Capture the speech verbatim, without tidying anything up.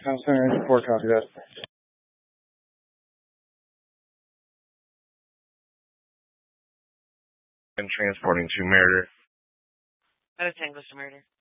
Tom Center four, copy that. And transporting to Murder. Out of Tango to Murder.